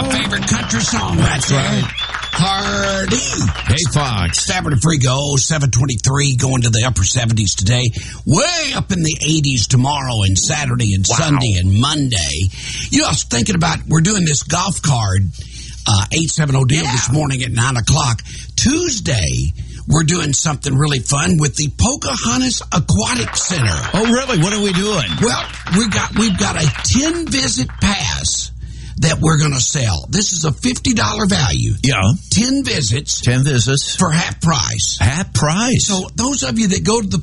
My favorite country song. That's right. Hardy. Hey, Fox. Stafford and Frigo, 723, going to the upper 70s today. Way up in the 80s tomorrow and Saturday and Sunday and Monday. You know, I was thinking about, we're doing this golf card, 870 deal this morning at 9 o'clock. Tuesday, we're doing something really fun with the Pocahontas Aquatic Center. Oh, really? What are we doing? Well, we've got a 10-visit pass that we're going to sell. This is a $50 value. Yeah. 10 visits. 10 visits. For half price. Half price. So those of you that go to the